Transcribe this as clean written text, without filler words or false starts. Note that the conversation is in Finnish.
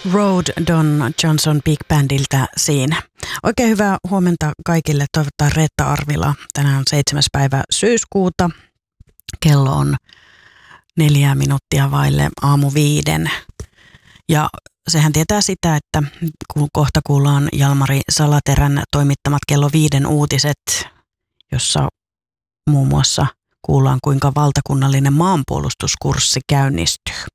Road Don Johnson Big Bandiltä siinä. Oikein hyvää huomenta kaikille. Toivottaa Reetta Arvila. Tänään on 7. päivä syyskuuta. Kello on 4 minuuttia vaille aamu 5. Ja sehän tietää sitä, että kun kohta kuullaan Jalmari Salaterän toimittamat kello 5 uutiset, jossa muun muassa kuullaan kuinka valtakunnallinen maanpuolustuskurssi käynnistyy.